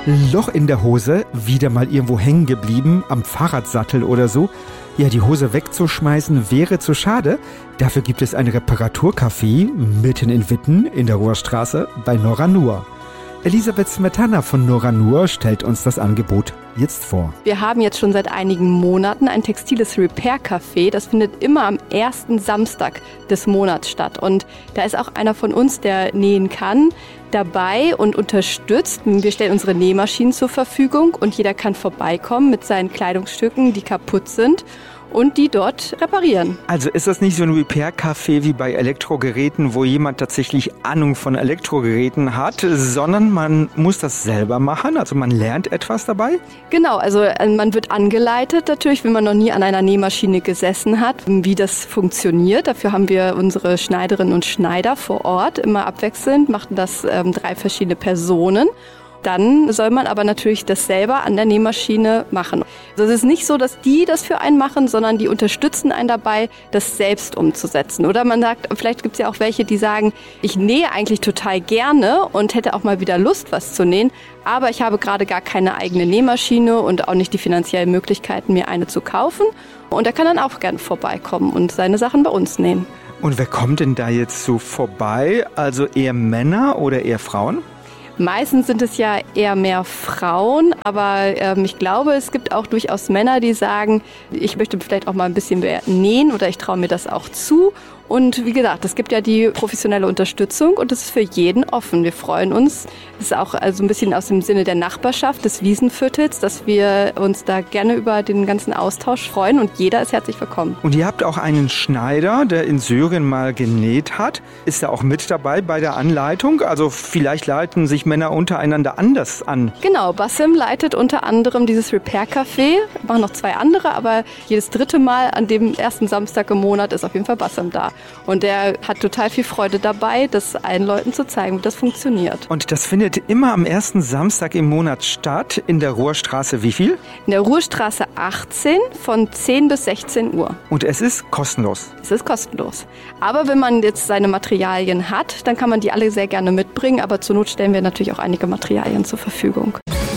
Loch in der Hose, wieder mal irgendwo hängen geblieben, am Fahrradsattel oder so. Ja, die Hose wegzuschmeißen wäre zu schade. Dafür gibt es ein Reparaturcafé mitten in Witten in der Ruhrstraße bei Nora Nur. Elisabeth Smetana von Nora Nur stellt uns das Angebot jetzt vor. Wir haben jetzt schon seit einigen Monaten ein textiles Repair-Café. Das findet immer am ersten Samstag des Monats statt. Und da ist auch einer von uns, der nähen kann, dabei und unterstützt. Wir stellen unsere Nähmaschinen zur Verfügung und jeder kann vorbeikommen mit seinen Kleidungsstücken, die kaputt sind, und die dort reparieren. Also ist das nicht so ein Repair-Café wie bei Elektrogeräten, wo jemand tatsächlich Ahnung von Elektrogeräten hat, sondern man muss das selber machen, also man lernt etwas dabei? Genau, also man wird angeleitet natürlich, wenn man noch nie an einer Nähmaschine gesessen hat, wie das funktioniert. Dafür haben wir unsere Schneiderinnen und Schneider vor Ort, immer abwechselnd, machen das 3 verschiedene Personen. Dann soll man aber natürlich das selber an der Nähmaschine machen. Also es ist nicht so, dass die das für einen machen, sondern die unterstützen einen dabei, das selbst umzusetzen. Oder man sagt, vielleicht gibt es ja auch welche, die sagen, ich nähe eigentlich total gerne und hätte auch mal wieder Lust, was zu nähen, aber ich habe gerade gar keine eigene Nähmaschine und auch nicht die finanziellen Möglichkeiten, mir eine zu kaufen. Und er kann dann auch gerne vorbeikommen und seine Sachen bei uns nähen. Und wer kommt denn da jetzt so vorbei? Also eher Männer oder eher Frauen? Meistens sind es ja eher mehr Frauen, aber ich glaube, es gibt auch durchaus Männer, die sagen, ich möchte vielleicht auch mal ein bisschen mehr nähen oder ich traue mir das auch zu. Und wie gesagt, es gibt ja die professionelle Unterstützung und das ist für jeden offen. Wir freuen uns. Das ist auch also ein bisschen aus dem Sinne der Nachbarschaft des Wiesenviertels, dass wir uns da gerne über den ganzen Austausch freuen und jeder ist herzlich willkommen. Und ihr habt auch einen Schneider, der in Syrien mal genäht hat. Ist er auch mit dabei bei der Anleitung? Also vielleicht leiten sich Männer untereinander anders an. Genau, Bassem leitet unter anderem dieses Repair-Café. Wir machen noch 2 andere, aber jedes 3. Mal an dem ersten Samstag im Monat ist auf jeden Fall Bassem da. Und der hat total viel Freude dabei, das allen Leuten zu zeigen, wie das funktioniert. Und das findet immer am ersten Samstag im Monat statt, in der Ruhrstraße wie viel? In der Ruhrstraße 18 von 10 bis 16 Uhr. Und es ist kostenlos? Es ist kostenlos. Aber wenn man jetzt seine Materialien hat, dann kann man die alle sehr gerne mitbringen. Aber zur Not stellen wir natürlich auch einige Materialien zur Verfügung.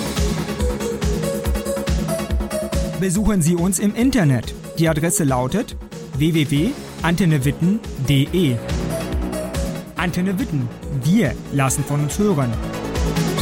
Besuchen Sie uns im Internet. Die Adresse lautet www.antennewitten.de. Antenne Witten. Wir lassen von uns hören.